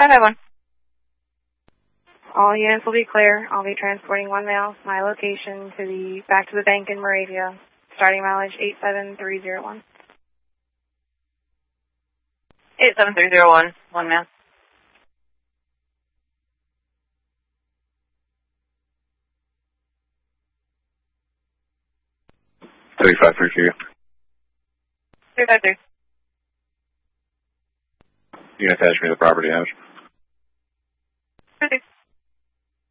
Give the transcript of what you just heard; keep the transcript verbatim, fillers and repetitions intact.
five five one. All units will be clear. I'll be transporting one mail, my location, to the back to the bank in Moravia. Starting mileage eight seven three zero one. eight seven three zero one, one mail. three five three two. three five three. You can attach me to the property house. Okay.